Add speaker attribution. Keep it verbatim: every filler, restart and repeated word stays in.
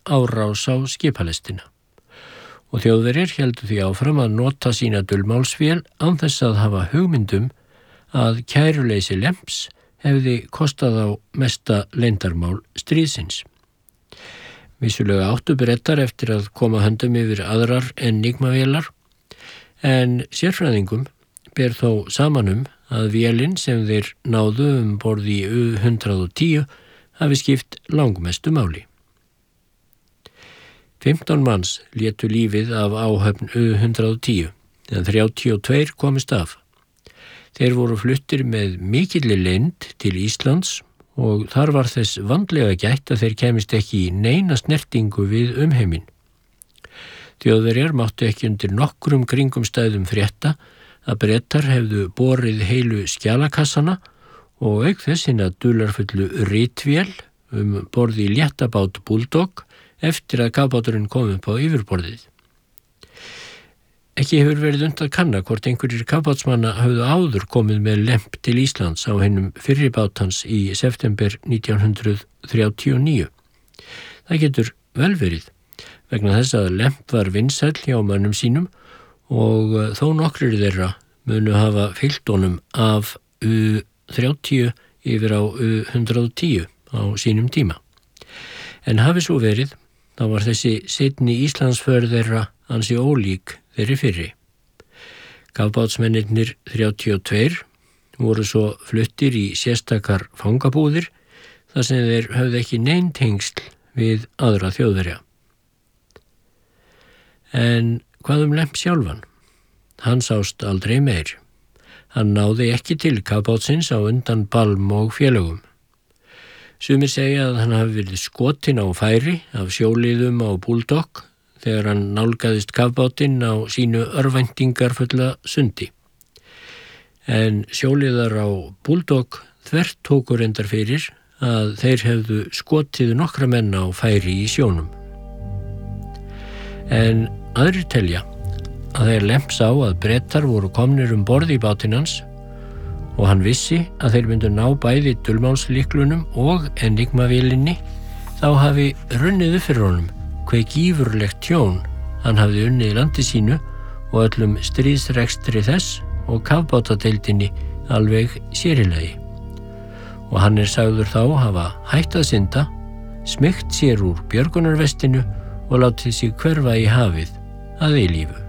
Speaker 1: árás á skipalestina. Og Þjóðverjar héldu því áfram að nota sína dulmálsvél án þess að hafa hugmyndum að kæruleysi Lemps hefði kostað á mesta leyndarmál stríðsins. Vissulega áttu Bretar eftir að koma höndum yfir aðrar enigmavélar, en sérfræðingum ber þó saman um að vélin sem þeir náðu um borð í U hundrað og tíu hafi skipt langmestu máli. fimmtán manns létu lífið af áhöfn U hundrað og tíu, en þrjátíu og tveir komist af. Þeir voru fluttir með mikilli leynd til Íslands og þar var þess vandlega gætt að þeir kemist ekki í neina snertingu við umheiminn. Þjóðverjar máttu ekki undir nokkrum kringumstæðum frétta að Bretar hefðu borið heilu skjalakassana og auk þess hinna dularfullu ritvél um borð í léttabát Bulldog eftir að kafbáturinn kom upp á yfirborðið. Ekki hefur verið unnt að kanna hvort einhverjir kafbátsmanna hafðu áður komið með Lemp til Íslands á hennum fyrri bátans í september nítján hundruð þrjátíu og níu. Það getur vel verið, vegna þess að Lemp var vinsæll hjá mönnum sínum og þó nokkrir þeirra munu hafa fylgt honum af U þrjátíu yfir á U hundrað og tíu á sínum tíma. En hafi svo verið, þá var þessi seinni Íslandsför þeirra ansi ólík þeirri fyrri. Kafbátsmennirnir þrjátíu og tveir voru svo fluttir í sérstakar fangabúðir þar sem þeir höfðu ekki nein tengsl við aðra Þjóðverja. En hvað um Lemp sjálfan? Hann sást aldrei meir. Hann náði ekki til kafbátsins á undan Balm og félögum. Sumir segja að hann hafi verið skotinn á færi af sjóliðum á Bulldog þegar hann nálgaðist kafbátinn á sínu örvæntingarfulla sundi. En sjóliðar á Bulldog þvert tóku reyndar fyrir að þeir hefðu skotið nokkra menn á færi í sjónum. En aðrir telja að þeir Lemp sá að Bretar voru komnir um borð í bátinn hans og hann vissi að þeir myndu ná bæði dulmálslyklunum og enigmavélinni, þá hafi runnið upp fyrir honum hve gífurlegt tjón hann hafði unnið í landi sínu og öllum stríðsrekstri þess og kafbátadeildinni alveg sérilagi. Og hann er sagður þá hafa hætt að synda, smygt sér úr björgunarvestinu og látið sig hverfa í hafið að eilífu.